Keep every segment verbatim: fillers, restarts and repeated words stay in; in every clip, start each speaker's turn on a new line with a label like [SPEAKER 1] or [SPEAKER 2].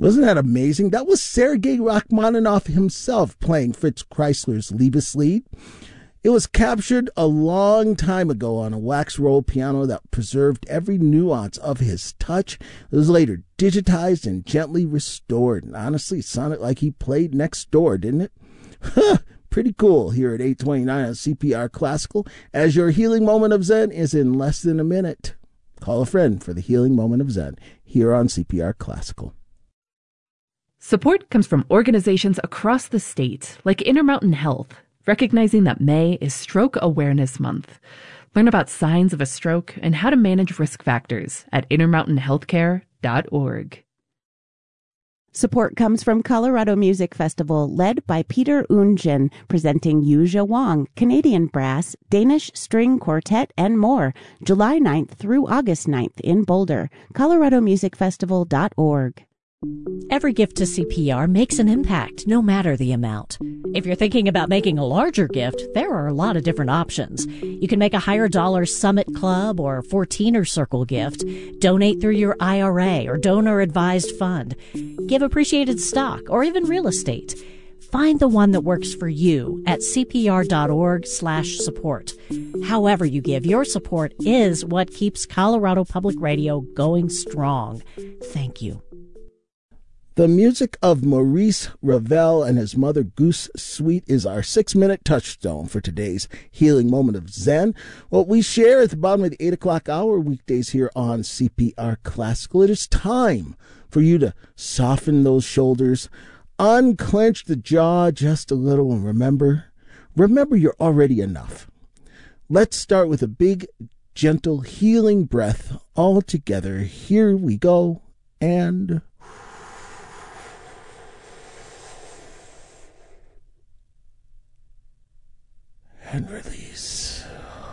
[SPEAKER 1] Wasn't that amazing? That was Sergei Rachmaninoff himself playing Fritz Kreisler's Liebeslied. It was captured a long time ago on a wax roll piano that preserved every nuance of his touch. It was later digitized and gently restored. And honestly, it sounded like he played next door, didn't it? Pretty cool here at eight twenty-nine on C P R Classical, as your healing moment of Zen is in less than a minute. Call a friend for the healing moment of Zen here on C P R Classical.
[SPEAKER 2] Support comes from organizations across the state, like Intermountain Health, recognizing that May is Stroke Awareness Month. Learn about signs of a stroke and how to manage risk factors at intermountain healthcare dot org.
[SPEAKER 3] Support comes from Colorado Music Festival, led by Peter Ounjin, presenting Yuja Wang, Canadian Brass, Danish String Quartet, and more, July ninth through August ninth in Boulder. colorado music festival dot org.
[SPEAKER 4] Every gift to C P R makes an impact, no matter the amount. If you're thinking about making a larger gift, there are a lot of different options. You can make a higher dollar Summit Club or fourteener Circle gift, donate through your I R A or donor-advised fund, give appreciated stock, or even real estate. Find the one that works for you at C P R dot org slash support. However you give, your support is what keeps Colorado Public Radio going strong. Thank you.
[SPEAKER 1] The music of Maurice Ravel and his mother Goose Sweet is our six-minute touchstone for today's healing moment of Zen. What we share at the bottom of the eight o'clock hour weekdays here on C P R Classical. It is time for you to soften those shoulders, unclench the jaw just a little, and remember, remember you're already enough. Let's start with a big, gentle, healing breath all together. Here we go, and and release.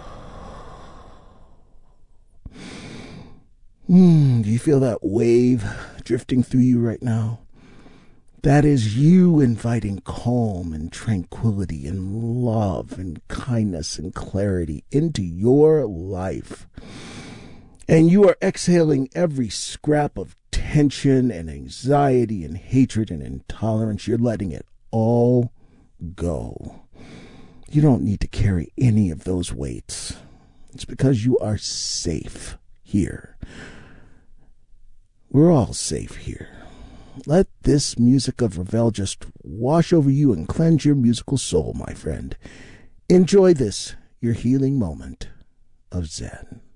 [SPEAKER 1] Mm, do you feel that wave drifting through you right now? That is you inviting calm and tranquility and love and kindness and clarity into your life. And you are exhaling every scrap of tension and anxiety and hatred and intolerance. You're letting it all go. You don't need to carry any of those weights. It's because you are safe here. We're all safe here. Let this music of Ravel just wash over you and cleanse your musical soul, my friend. Enjoy this, your healing moment of Zen.